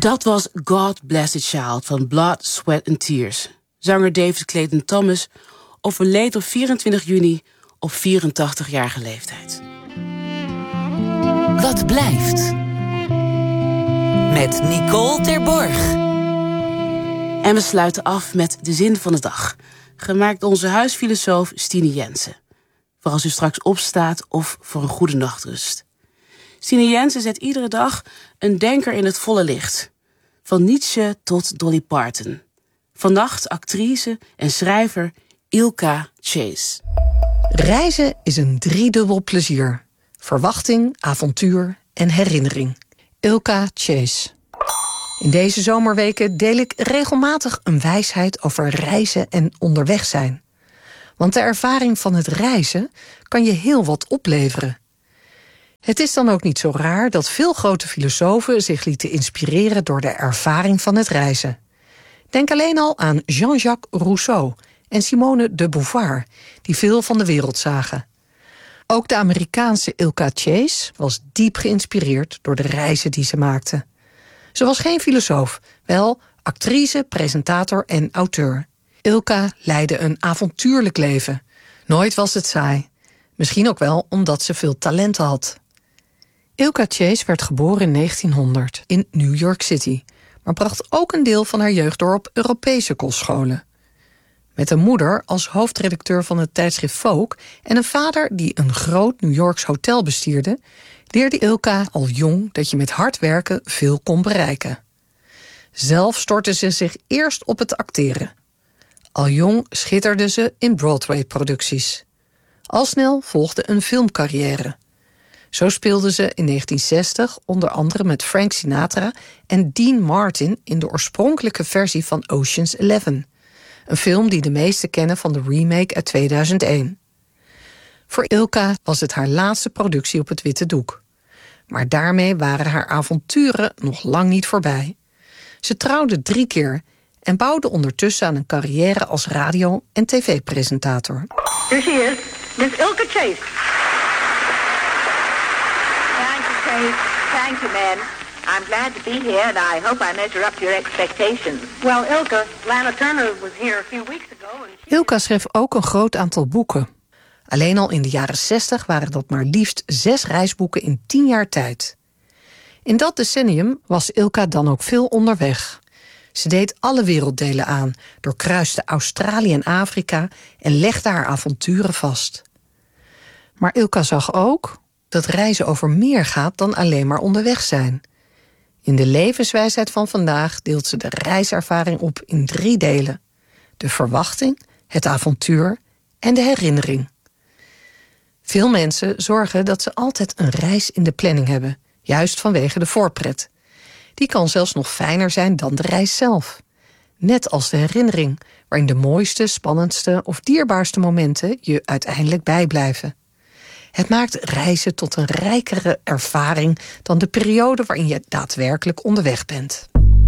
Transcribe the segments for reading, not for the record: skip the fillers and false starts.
Dat was God Bless a Child van Blood, Sweat and Tears. Zanger David Clayton Thomas overleed op 24 juni op 84-jarige leeftijd. Wat blijft? Met Nicole Terborg. En we sluiten af met de zin van de dag. Gemaakt door onze huisfilosoof Stine Jensen. Voor als u straks opstaat of voor een goede nachtrust. Stine Jensen zet iedere dag een denker in het volle licht. Van Nietzsche tot Dolly Parton. Vannacht actrice en schrijver Ilka Chase. Reizen is een driedubbel plezier. Verwachting, avontuur en herinnering. Ilka Chase. In deze zomerweken deel ik regelmatig een wijsheid over reizen en onderweg zijn. Want de ervaring van het reizen kan je heel wat opleveren. Het is dan ook niet zo raar dat veel grote filosofen zich lieten inspireren door de ervaring van het reizen. Denk alleen al aan Jean-Jacques Rousseau en Simone de Beauvoir, die veel van de wereld zagen. Ook de Amerikaanse Ilka Chase was diep geïnspireerd door de reizen die ze maakte. Ze was geen filosoof, wel actrice, presentator en auteur. Ilka leidde een avontuurlijk leven. Nooit was het saai. Misschien ook wel omdat ze veel talenten had. Ilka Chase werd geboren in 1900 in New York City, maar bracht ook een deel van haar jeugd door op Europese kostscholen. Met een moeder als hoofdredacteur van het tijdschrift Vogue en een vader die een groot New Yorks hotel bestierde, leerde Ilka al jong dat je met hard werken veel kon bereiken. Zelf stortte ze zich eerst op het acteren. Al jong schitterde ze in Broadway-producties. Al snel volgde een filmcarrière. Zo speelde ze in 1960 onder andere met Frank Sinatra en Dean Martin in de oorspronkelijke versie van Ocean's 11. Een film die de meesten kennen van de remake uit 2001. Voor Ilka was het haar laatste productie op het witte doek. Maar daarmee waren haar avonturen nog lang niet voorbij. Ze trouwde 3 keer en bouwde ondertussen aan een carrière als radio- en tv-presentator. Here she is, Miss Ilka Chase. Thank you, Chase. Thank you, man. I'm glad to be here, and I hope I measure up to your expectations. Well, Ilka, Lana Turner was here a few weeks ago. And Ilka schreef ook een groot aantal boeken. Alleen al in de jaren 60 waren dat maar liefst 6 reisboeken in 10 jaar tijd. In dat decennium was Ilka dan ook veel onderweg. Ze deed alle werelddelen aan, doorkruiste Australië en Afrika en legde haar avonturen vast. Maar Ilka zag ook dat reizen over meer gaat dan alleen maar onderweg zijn. In de levenswijsheid van vandaag deelt ze de reiservaring op in 3 delen. De verwachting, het avontuur en de herinnering. Veel mensen zorgen dat ze altijd een reis in de planning hebben, juist vanwege de voorpret. Die kan zelfs nog fijner zijn dan de reis zelf. Net als de herinnering, waarin de mooiste, spannendste of dierbaarste momenten je uiteindelijk bijblijven. Het maakt reizen tot een rijkere ervaring dan de periode waarin je daadwerkelijk onderweg bent.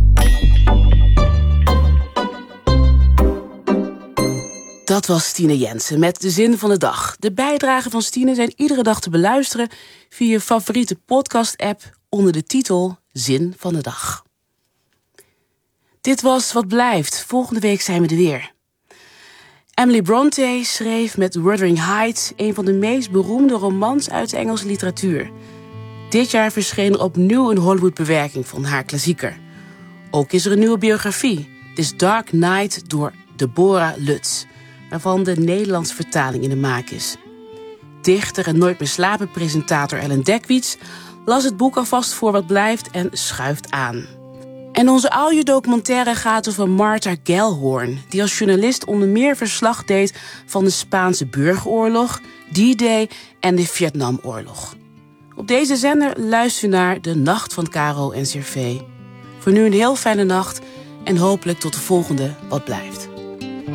Dat was Stine Jensen met de zin van de dag. De bijdragen van Stine zijn iedere dag te beluisteren via je favoriete podcast-app onder de titel Zin van de Dag. Dit was Wat Blijft. Volgende week zijn we er weer. Emily Bronte schreef met Wuthering Heights een van de meest beroemde romans uit de Engelse literatuur. Dit jaar verscheen er opnieuw een Hollywood-bewerking van haar klassieker. Ook is er een nieuwe biografie, This Dark Night, door Deborah Lutz, waarvan de Nederlandse vertaling in de maak is. Dichter en Nooit meer slapen presentator Ellen Dekwits las het boek alvast voor Wat Blijft en schuift aan. En onze audiodocumentaire gaat over Martha Gellhorn, die als journalist onder meer verslag deed van de Spaanse burgeroorlog, D-Day en de Vietnamoorlog. Op deze zender luister je naar De Nacht van Caro en Cervé. Voor nu een heel fijne nacht en hopelijk tot de volgende Wat Blijft.